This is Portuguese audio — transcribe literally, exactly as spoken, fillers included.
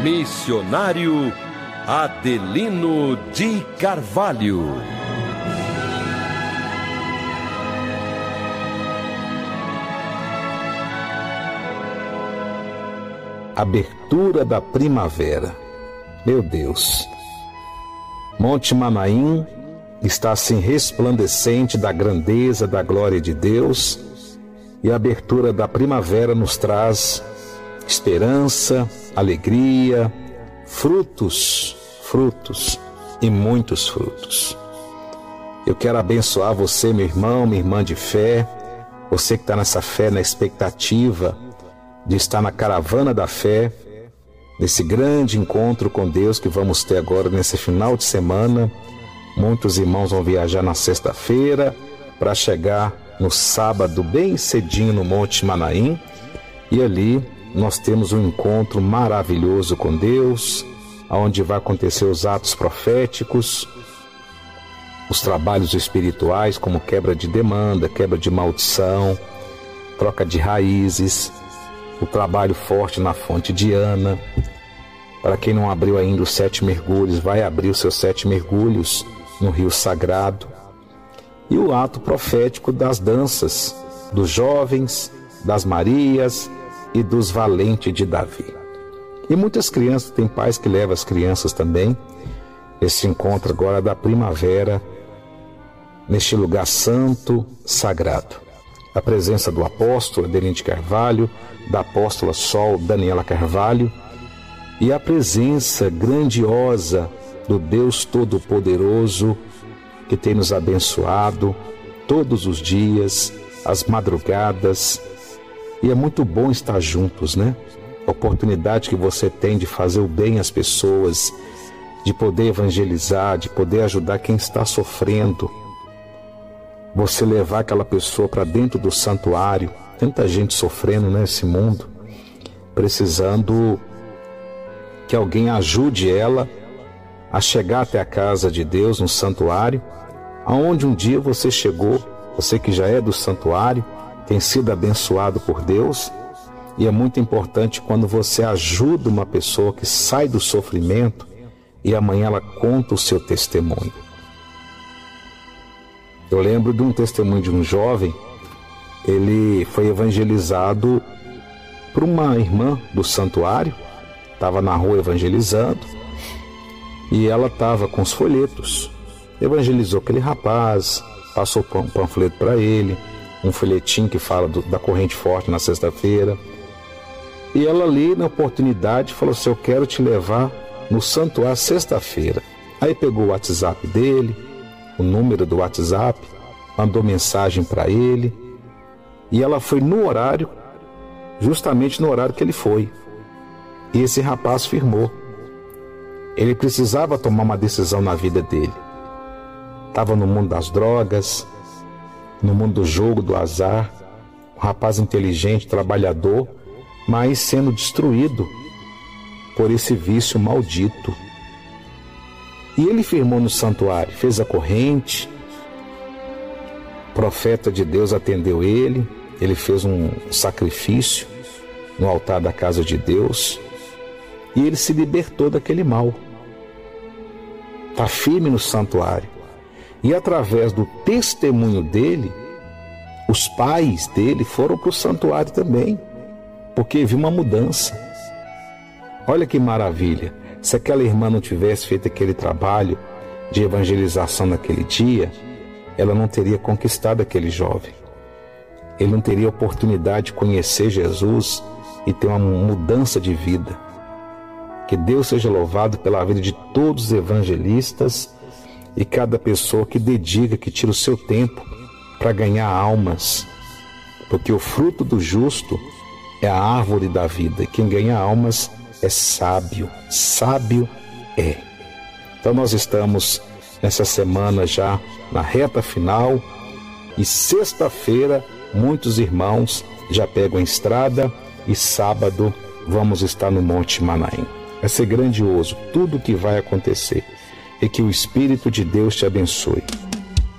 Missionário Adelino de Carvalho. Abertura da primavera. Meu Deus, Monte Manaim está assim resplandecente da grandeza da glória de Deus, e a abertura da primavera nos traz esperança, alegria, frutos, frutos e muitos frutos. Eu quero abençoar você, meu irmão, minha irmã de fé, você que está nessa fé, na expectativa de estar na caravana da fé, nesse grande encontro com Deus que vamos ter agora nesse final de semana. Muitos irmãos vão viajar na sexta-feira para chegar no sábado bem cedinho no Monte Manaim, e ali nós temos um encontro maravilhoso com Deus, onde vai acontecer os atos proféticos, os trabalhos espirituais como quebra de demanda, quebra de maldição, troca de raízes, o trabalho forte na fonte de Ana. Para quem não abriu ainda os sete mergulhos, vai abrir os seus sete mergulhos no Rio Sagrado. E o ato profético das danças, dos jovens, das Marias e dos valentes de Davi. E muitas crianças, tem pais que levam as crianças também. Esse encontro agora da primavera, neste lugar santo, sagrado. A presença do apóstolo Adelino de Carvalho, da apóstola Sol Daniela Carvalho, e a presença grandiosa do Deus Todo-Poderoso, que tem nos abençoado todos os dias, as madrugadas, e é muito bom estar juntos, né? A oportunidade que você tem de fazer o bem às pessoas, de poder evangelizar, de poder ajudar quem está sofrendo, você levar aquela pessoa para dentro do santuário. Tanta gente sofrendo nesse mundo, precisando que alguém ajude ela a chegar até a casa de Deus, no santuário, aonde um dia você chegou, você que já é do santuário, tem sido abençoado por Deus. E é muito importante quando você ajuda uma pessoa que sai do sofrimento e amanhã ela conta o seu testemunho. Eu lembro de um testemunho de um jovem. Ele foi evangelizado por uma irmã do santuário, estava na rua evangelizando, e ela estava com os folhetos. Evangelizou aquele rapaz, passou um panfleto para ele, um folhetim que fala do, da corrente forte na sexta-feira. E ela ali, na oportunidade, falou assim: eu quero te levar no santuário sexta-feira. Aí pegou o WhatsApp dele, o número do WhatsApp, mandou mensagem para ele, e ela foi no horário, justamente no horário que ele foi. E esse rapaz firmou. Ele precisava tomar uma decisão na vida dele. Estava no mundo das drogas, no mundo do jogo, do azar. Um rapaz inteligente, trabalhador, mas sendo destruído por esse vício maldito. E ele firmou no santuário, fez a corrente. O profeta de Deus atendeu ele. Ele fez um sacrifício no altar da casa de Deus. E ele se libertou daquele mal. Está firme no santuário. E através do testemunho dele, os pais dele foram para o santuário também, porque viu uma mudança. Olha que maravilha. Se aquela irmã não tivesse feito aquele trabalho de evangelização naquele dia, ela não teria conquistado aquele jovem. Ele não teria a oportunidade de conhecer Jesus e ter uma mudança de vida. Que Deus seja louvado pela vida de todos os evangelistas e cada pessoa que dedica, que tira o seu tempo para ganhar almas. Porque o fruto do justo é a árvore da vida. E quem ganha almas é sábio. Sábio é. Então nós estamos nessa semana já na reta final. E sexta-feira muitos irmãos já pegam a estrada. E sábado vamos estar no Monte Manaim. Vai ser grandioso tudo o que vai acontecer. E que o Espírito de Deus te abençoe.